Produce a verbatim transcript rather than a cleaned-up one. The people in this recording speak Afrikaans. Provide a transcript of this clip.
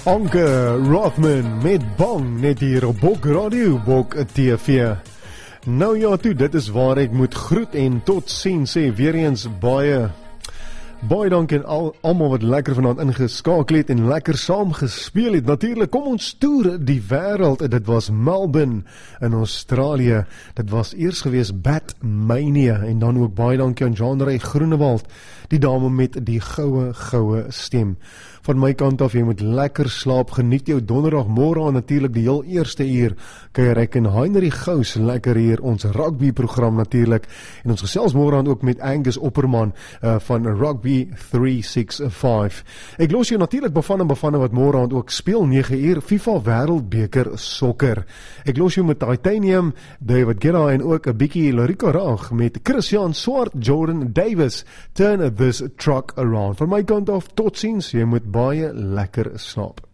Anke Rothman met Bang, net hier op Bok Radio, Bok T V. Nou ja toe, dit is waar ek moet groet en tot sien sê, weer eens baie Baie dank en al, almal wat lekker vanaand ingeskakel het en lekker saam gespeel het. Natuurlik, kom ons toer die wêreld. Dit was Melbourne in Australië. Dit was eers gewees Batmania en dan ook baie dankie aan Jean-Ray Groenewald, die dame met die goue goue stem. Van my kant af, jy moet lekker slaap, geniet jou donderdagmôre, natuurlik die heel eerste uur, kuier ek en Heinrich Gous lekker hier, ons rugby program natuurlik, en ons gesels môre aan ook met Angus Opperman uh, van Rugby drie ses vyf. Ek los jou natuurlik bevan en bevan wat môre aan ook speel, nege uur, FIFA Wêreldbeker sokker. Ek los jou met Titanium, David Guetta en ook 'n bietjie Lorika Raag met Christian Swart, Jordan Davis, Turn This Truck Around. Van my kant af, tot ziens, jy moet baie lekker slaap.